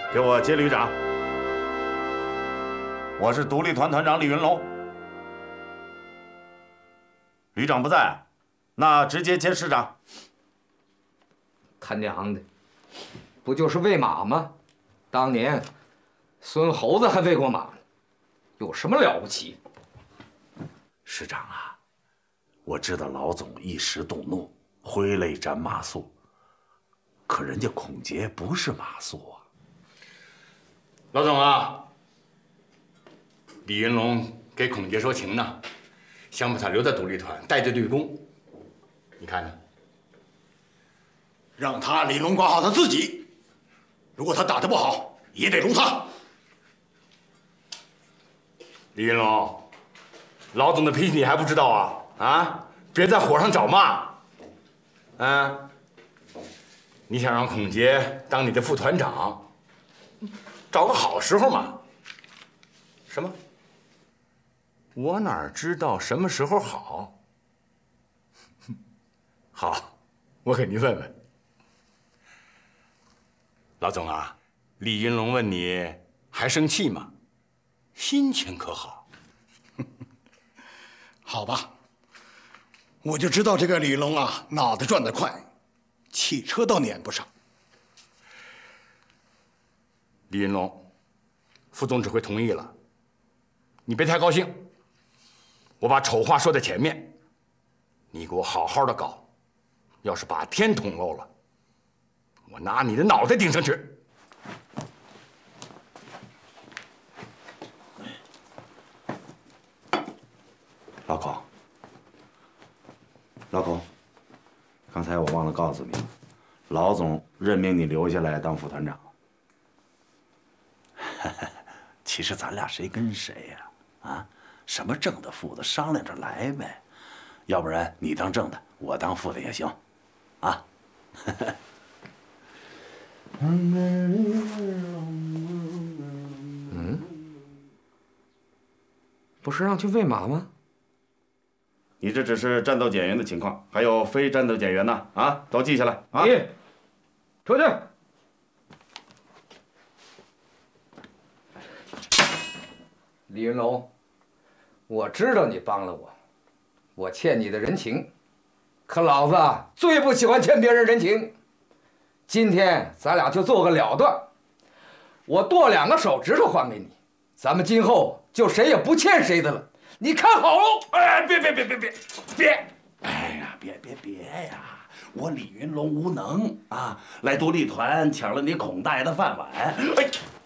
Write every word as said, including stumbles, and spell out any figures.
给我接旅长。我是独立团团长李云龙。旅长不在，那直接接师长。 他娘的，不就是喂马吗？当年孙猴子还喂过马呢，有什么了不起？ 师长啊，我知道老总一时动怒，挥泪斩马谡，可人家孔杰不是马谡啊。 老总啊，李云龙给孔杰说情呢，想把他留在独立团，带队立功。你看呢？ 让他李龙管好他自己，如果他打得不好，也得容他。 李云龙，老总的脾气你还不知道啊？啊，别在火上找骂。啊，你想让孔杰当你的副团长，找个好时候嘛。什么？我哪知道什么时候好？好，我给您问问。老总啊，李云龙问你还生气吗？心情可好？ 好吧，我就知道这个李龙啊，脑子转得快，汽车倒撵不上。 李云龙，副总指挥同意了，你别太高兴。我把丑话说在前面，你给我好好的搞，要是把天捅漏了，我拿你的脑袋顶上去。 老孔，老孔，刚才我忘了告诉你，老总任命你留下来当副团长。其实咱俩谁跟谁呀？啊，什么正的副的商量着来呗，要不然你当正的，我当副的也行，啊。 嗯，不是让去喂马吗？ 你这只是战斗减员的情况，还有非战斗减员呢，啊，都记下来啊。 你出去。李云龙，我知道你帮了我，我欠你的人情，可老子最不喜欢欠别人人情。今天咱俩就做个了断，我剁两个手指头还给你，咱们今后就谁也不欠谁的了。你看好喽！ 哎，别别别别别别！哎呀，别别别呀！我李云龙无能啊，来独立团抢了你孔大爷的饭碗。哎。